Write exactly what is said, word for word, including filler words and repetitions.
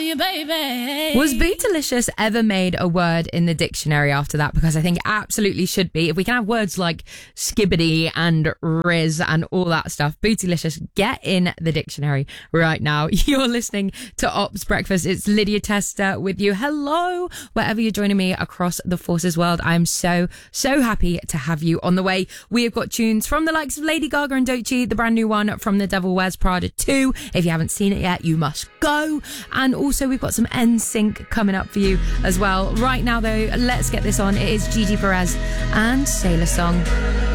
you, baby. Was bootylicious ever made a word in the dictionary after that? Because I think it absolutely should be. If we can have words like skibbity and riz and all that stuff, bootylicious, get in the dictionary right now. You're listening to Ops Breakfast. It's Lydia Tester with you. Hello, wherever you're joining me across the Forces world. I'm so, so happy to have you on the way. We have got tunes from the likes of Lady Gaga and Doechii, the brand new one from The Devil Wears Prada two. If you haven't seen it yet, you must go. And also we've got some N Sync coming up for you as well. Right now though, let's get this on. It is Gigi Perez and Sailor Song.